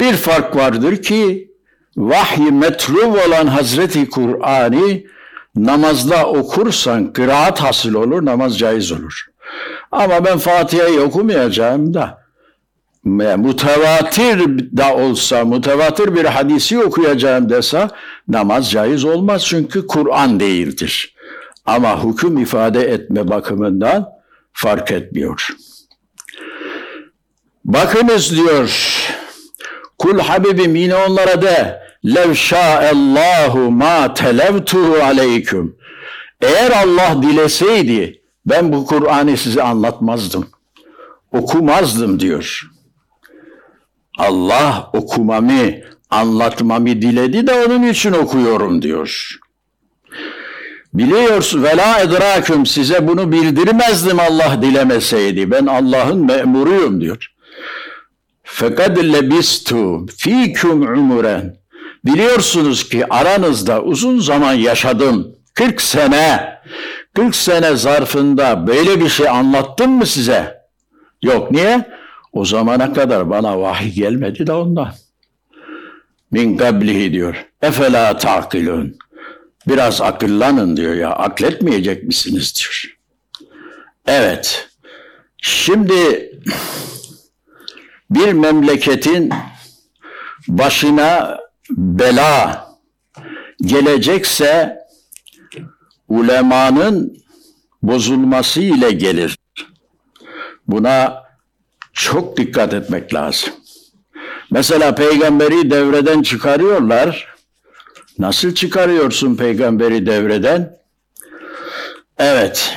Bir fark vardır ki vahiy metlup olan Hazreti Kur'an'ı namazda okursan kıraat hasıl olur, namaz caiz olur. Ama ben Fatiha'yı okumayacağım da mutevatir da olsa, mutevatir bir hadisi okuyacağım dese namaz caiz olmaz çünkü Kur'an değildir. Ama hüküm ifade etme bakımından fark etmiyor. Bakınız diyor, kul Habibim yine onlara de, lev şa'allahu ma televtuhu aleyküm. Eğer Allah dileseydi ben bu Kur'an'ı size anlatmazdım, okumazdım diyor. Allah okumamı, anlatmamı diledi de onun için okuyorum diyor. Biliyorsun ve la edraküm, size bunu bildirmezdim Allah dilemeseydi. Ben Allah'ın memuruyum diyor. Fekad lebistu fikum umuren. Biliyorsunuz ki aranızda uzun zaman yaşadım. kırk sene. kırk sene zarfında böyle bir şey anlattım mı size? Yok, niye? O zamana kadar bana vahiy gelmedi de ondan. Min kablihi diyor. Efela ta'kilun. Biraz akıllanın diyor ya. Akletmeyecek misiniz diyor. Evet. Şimdi bir memleketin başına bela gelecekse ulemanın bozulması ile gelir. Buna çok dikkat etmek lazım. Mesela peygamberi devreden çıkarıyorlar. Nasıl çıkarıyorsun peygamberi devreden? Evet.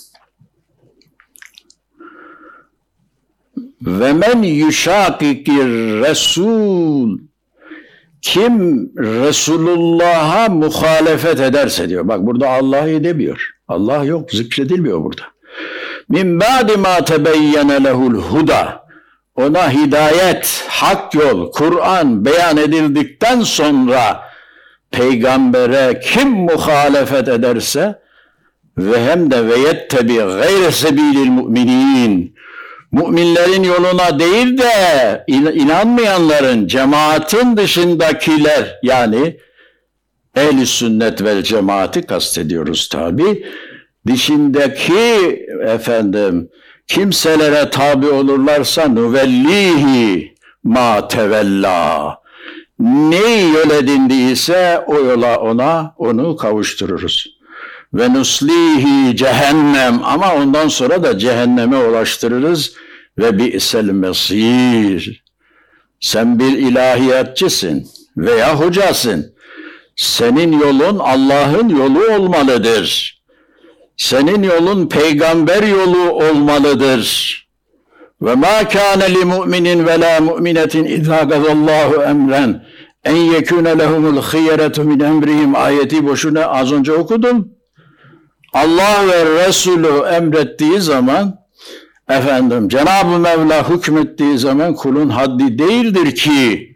Ve men yuşakikir Resul, kim Resulullah'a muhalefet ederse diyor. Bak burada Allah'ı demiyor. Allah yok, zikredilmiyor burada. Min ba'di ma tebeyyene lehul huda, ona hidayet, hak yol, Kur'an beyan edildikten sonra peygambere kim muhalefet ederse ve hem de ve yettebi gayre sebilil müminin, müminlerin yoluna değil de inanmayanların, cemaatin dışındakiler, yani ehl-i sünnet vel cemaati kastediyoruz tabi, dışındaki efendim kimselere tabi olurlarsa nuvellihi ma tevella, ne yol edindiyse o yola ona onu kavuştururuz. Ve nuslihi cehennem, ama ondan sonra da cehenneme ulaştırırız. Ve bi'sel mesir. Sen bir ilahiyatçısın veya hocasın. Senin yolun Allah'ın yolu olmalıdır. Senin yolun peygamber yolu olmalıdır. Ve ma kâne li mu'minin ve la mu'minetin idâ gazallahu emren en yekûne lehumul khiyeretu min emrihim ayeti boşuna az önce okudum. Allah ve Resulü emrettiği zaman, efendim Cenab-ı Mevla hükmettiği zaman kulun haddi değildir ki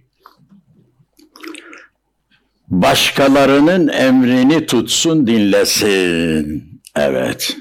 başkalarının emrini tutsun, dinlesin. Evet.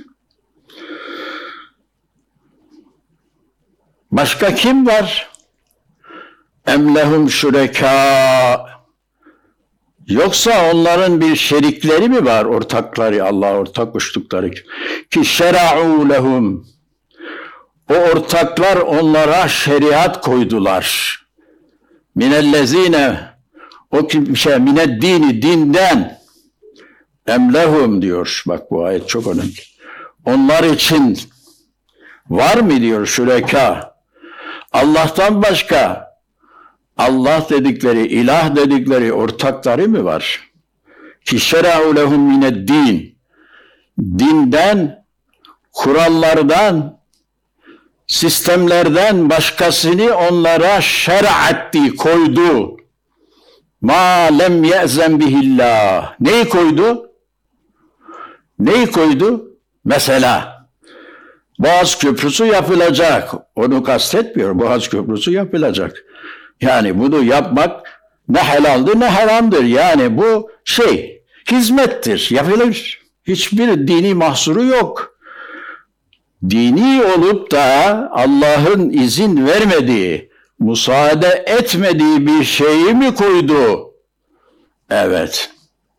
Başka kim var? Emlehum şureka. Yoksa onların bir şerikleri mi var? Ortakları, Allah'a ortak koştukları. Ki şera'u lehum. O ortaklar onlara şeriat koydular. Minellezine, o kim şey mined dini, dinden, emlehum diyor. Bak bu ayet çok önemli. Onlar için var mı diyor şureka? Allah'tan başka Allah dedikleri, ilah dedikleri ortakları mı var? Ki şera'u lehum mined din. Dinden, kurallardan, sistemlerden başkasını onlara şer'atti, koydu. Ma lem ye'zen bihillah. Neyi koydu? Neyi koydu? Mesela Boğaz Köprüsü yapılacak. Onu kastetmiyor. Boğaz Köprüsü yapılacak. Yani bunu yapmak ne helaldir ne haramdır. Yani bu şey, hizmettir, yapılır. Hiçbir dini mahsuru yok. Dini olup da Allah'ın izin vermediği, müsaade etmediği bir şeyi mi koydu? Evet.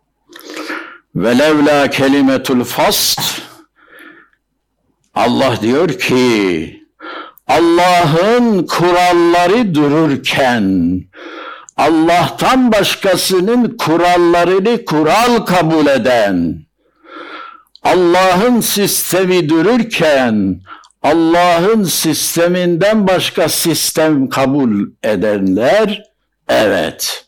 Velevla kelimetul fasl, Allah diyor ki Allah'ın kuralları dururken Allah'tan başkasının kurallarını kural kabul eden, Allah'ın sistemi dururken Allah'ın sisteminden başka sistem kabul edenler, evet,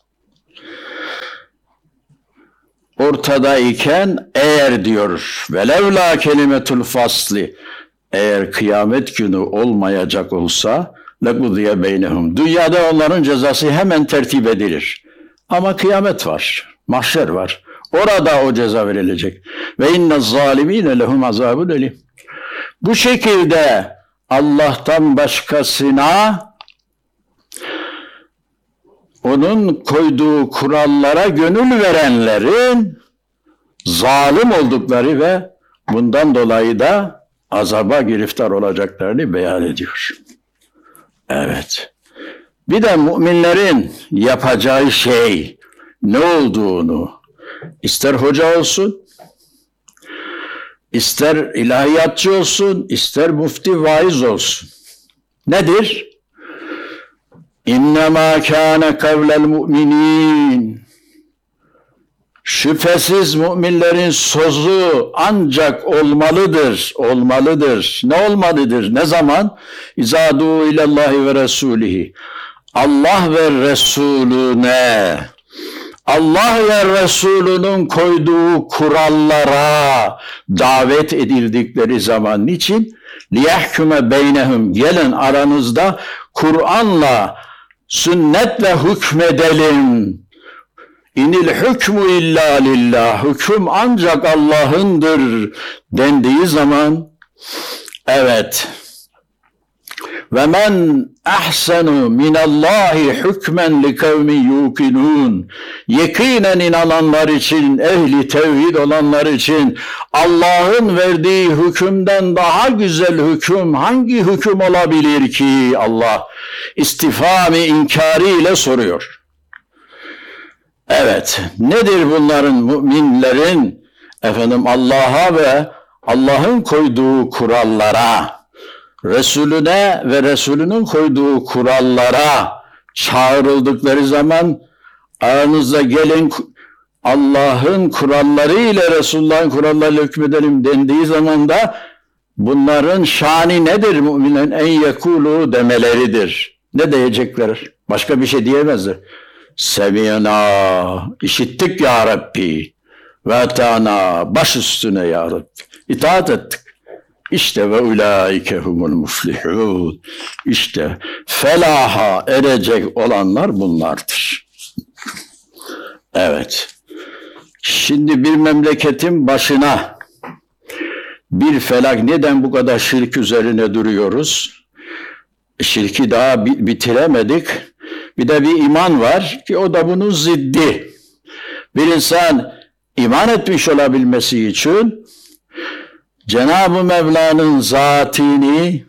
ortadayken eğer diyor velevla kelimetul fasli, eğer kıyamet günü olmayacak olsa lekudiye beynehum, dünyada onların cezası hemen tertip edilir. Ama kıyamet var, mahşer var. Orada o ceza verilecek. Ve inne zalimine lehum azabun elim. Bu şekilde Allah'tan başkasına onun koyduğu kurallara gönül verenlerin zalim oldukları ve bundan dolayı da azaba giriftar olacaklarını beyan ediyor. Evet. Bir de müminlerin yapacağı şey ne olduğunu, ister hoca olsun, ister ilahiyatçı olsun, ister mufti vaiz olsun. Nedir? İnnemâ kâne kavlel mu'minîn. Şüphesiz müminlerin sözü ancak olmalıdır, olmalıdır. Ne olmalıdır? Ne zaman? İzâdû ilallâhi ve resûlihi. Allah ve Resulüne, Allah ve Resulünün koyduğu kurallara davet edildikleri zaman niçin? liyahkume beynehum, gelin aranızda Kur'an'la, sünnetle hükmedelim. İnil hükmü illa lillah, hüküm ancak Allah'ındır dendiği zaman, evet, ve men ahsenu minallahi hükmen li kavmin yuqinun, yekinen inananlar için, ehli tevhid olanlar için Allah'ın verdiği hükümden daha güzel hüküm hangi hüküm olabilir ki? Allah istifham-ı inkari ile soruyor. Evet, nedir bunların, müminlerin efendim Allah'a ve Allah'ın koyduğu kurallara, Resulüne ve Resulünün koyduğu kurallara çağrıldıkları zaman aranızda gelin Allah'ın kuralları ile Resulullah'ın kurallarıyla hükmedelim dendiği zaman da bunların şani nedir? Müminlerin en yekulu demeleridir. Ne diyecekler? Başka bir şey diyemezler. Semiyana, işittik ya Rabbi, ve atana, baş üstüne ya Rabbi, itaat ettik. İşte ve ulaike humul muflihun. İşte felaha erecek olanlar bunlardır. Evet. Şimdi bir memleketin başına bir felak, neden bu kadar şirk üzerine duruyoruz? Şirki daha bitiremedik. Bir de bir iman var ki o da bunun ziddi. Bir insan iman etmiş olabilmesi için Cenab-ı Mevla'nın zatini,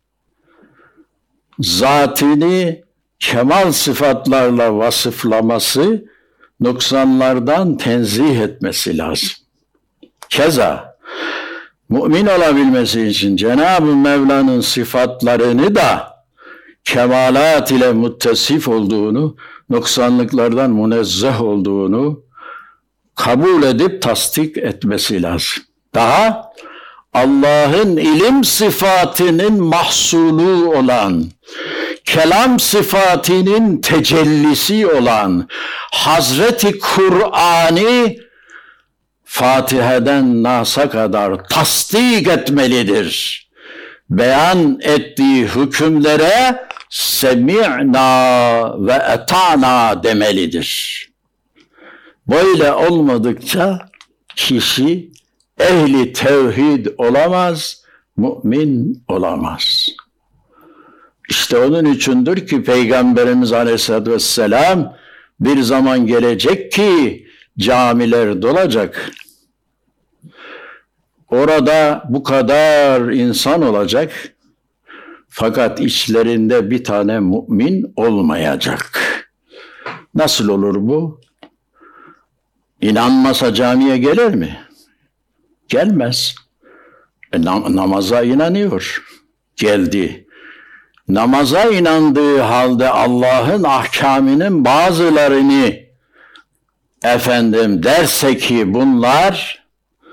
zatini kemal sıfatlarla vasıflaması, noksanlardan tenzih etmesi lazım. Keza mümin olabilmesi için Cenab-ı Mevla'nın sıfatlarını da kemalat ile muttasif olduğunu, noksanlıklardan münezzeh olduğunu kabul edip tasdik etmesi lazım. Daha Allah'ın ilim sıfatının mahsulü olan, kelam sıfatının tecellisi olan Hazreti Kur'an'ı Fatiha'dan Nas'a kadar tasdik etmelidir. Beyan ettiği hükümlere semi'na ve eta'na demelidir. Böyle olmadıkça kişi ehli tevhid olamaz, mümin olamaz. İşte onun içindir ki Peygamberimiz Aleyhisselatü Vesselam bir zaman gelecek ki camiler dolacak. Orada bu kadar insan olacak. Fakat içlerinde bir tane mümin olmayacak. Nasıl olur bu? İnanmasa camiye gelir mi? Gelmez. E, nam- namaza inanıyor. Geldi. Namaza inandığı halde Allah'ın ahkamının bazılarını efendim derse ki bunlar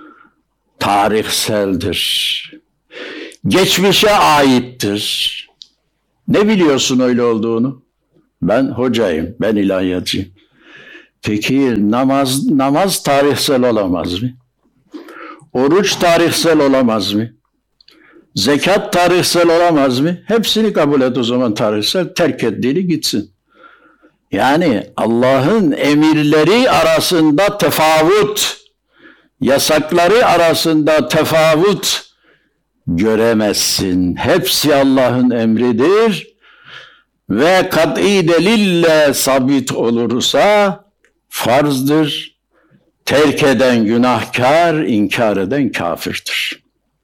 tarihseldir. Geçmişe aittir. Ne biliyorsun öyle olduğunu? Ben hocayım, ben ilahiyatçıyım. Peki namaz namaz tarihsel olamaz mı? Oruç tarihsel olamaz mı? Zekat tarihsel olamaz mı? Hepsini kabul et o zaman tarihsel, terk ettiğini gitsin. Yani Allah'ın emirleri arasında tefavut, yasakları arasında tefavut göremezsin. Hepsi Allah'ın emridir ve kat'i delille sabit olursa farzdır. Terk eden günahkar, inkar eden kafirdir.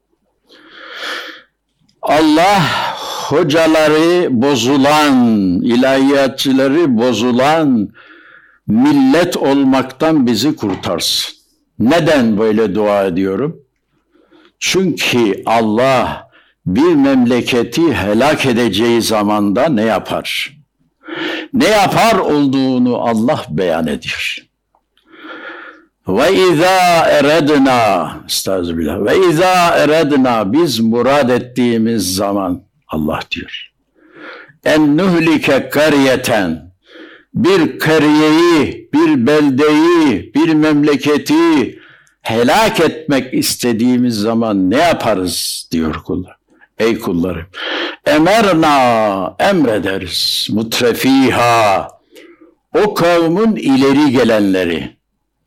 Allah hocaları bozulan, ilahiyatçıları bozulan millet olmaktan bizi kurtarsın. Neden böyle dua ediyorum? Çünkü Allah bir memleketi helak edeceği zamanda ne yapar? Ne yapar olduğunu Allah beyan ediyor. Ve izâ eredna, estağfirullah, ve izâ eredna, biz murad ettiğimiz zaman, Allah diyor, en nuhlike karyeten, bir kariyeyi, bir beldeyi, bir memleketi helak etmek istediğimiz zaman ne yaparız diyor kullar. Ey kullarım, emerna, emrederiz, mutrefiha, o kavmin ileri gelenleri,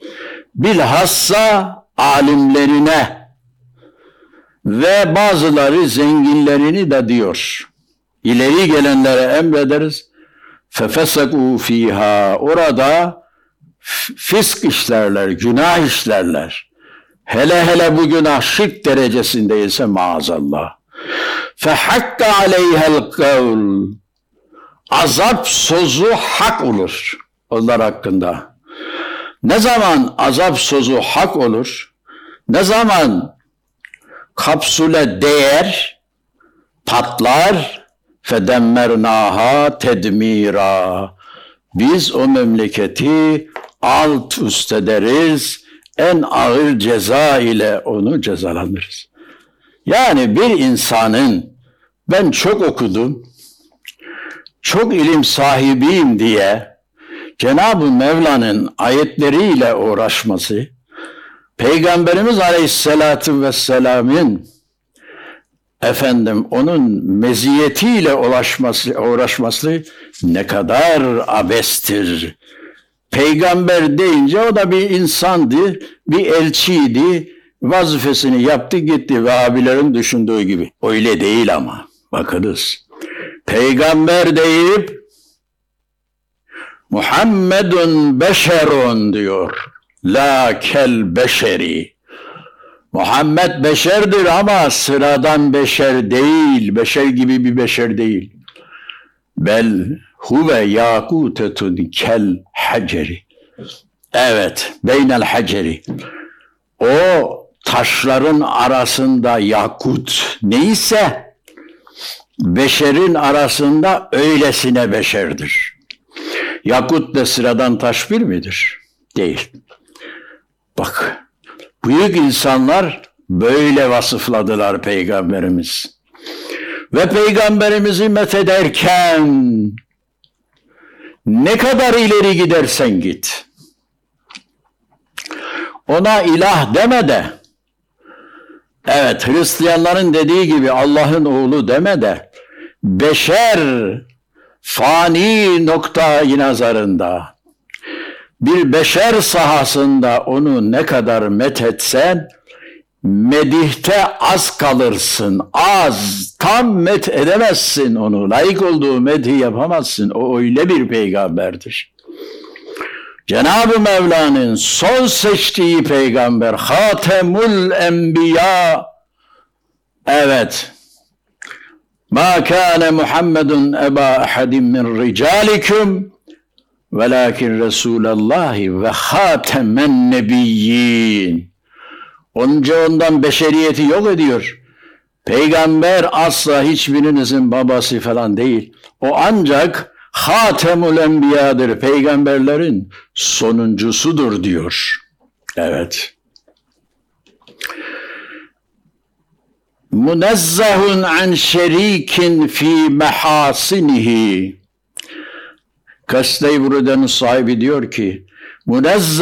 bilhassa alimlerine ve bazıları zenginlerini de diyor. İleri gelenlere emrederiz. Fefesekû fîhâ, orada fisk işlerler, günah işlerler. Hele hele bu günah şirk derecesindeyse maazallah. Fehakka aleyhel kavl, azap sözü hak olur onlar hakkında. Ne zaman azap sözü hak olur? Ne zaman kapsüle değer, patlar, fedemmernâhâ tedmîrâ. Biz o memleketi alt üst ederiz, en ağır ceza ile onu cezalandırırız. Yani bir insanın ben çok okudum, çok ilim sahibiyim diye Cenab-ı Mevla'nın ayetleriyle uğraşması, Peygamberimiz Aleyhisselatü Vesselam'ın efendim onun meziyetiyle uğraşması, uğraşması ne kadar abestir. Peygamber deyince o da bir insandı, bir elçiydi, vazifesini yaptı gitti ve abilerin düşündüğü gibi. Öyle değil ama, bakınız. Peygamber deyip Muhammedun beşerun diyor. La kel beşeri. Muhammed beşerdir ama sıradan beşer değil. Beşer gibi bir beşer değil. Bel huve yakutetun kel haceri. Evet, beynel haceri. O taşların arasında yakut neyse beşerin arasında öylesine beşerdir. Yakut da sıradan taş bir midir? Değil. Bak, büyük insanlar böyle vasıfladılar Peygamberimiz. Ve Peygamberimizi methederken ne kadar ileri gidersen git, ona ilah deme de, evet Hristiyanların dediği gibi Allah'ın oğlu deme de, beşer fani noktayı nazarında, bir beşer sahasında onu ne kadar methetsen, medihte az kalırsın, az, tam met edemezsin onu, layık olduğu medhi yapamazsın, o öyle bir peygamberdir. Cenab-ı Mevla'nın son seçtiği peygamber, Hatemul Enbiya, evet, Ma kana Muhammedun eba ahadin min ricalikum velakin Resulallahi ve hatemen nebiyyin. Onca ondan beşeriyeti yok ediyor. Peygamber asla hiçbirinizin babası falan değil. O ancak Hatemul Enbiya'dır. Peygamberlerin sonuncusudur diyor. Evet. Munezzahun an şerikin fi mehasinihi. Kasde-i Burude'nin sahibi diyor ki, Munezzah